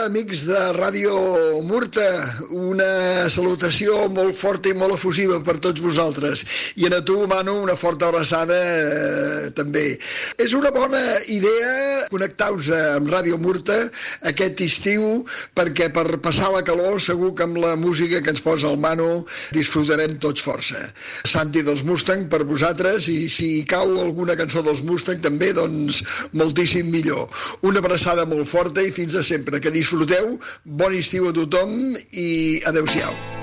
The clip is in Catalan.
amics de Ràdio Murta, una salutació molt forta i molt efusiva per tots vosaltres. I a tu, Manu, una forta abraçada també. És una bona idea connectar-vos amb Ràdio Murta aquest estiu, perquè per passar la calor segur que amb la música que ens posa el Manu disfrutarem tots força. Santi dels Mustang per vosaltres, i si cau alguna cançó dels Mustang també, doncs moltíssim millor. Una abraçada molt forta i fins a sempre. Que disfruteu, bon estiu a tothom i adeu-siau.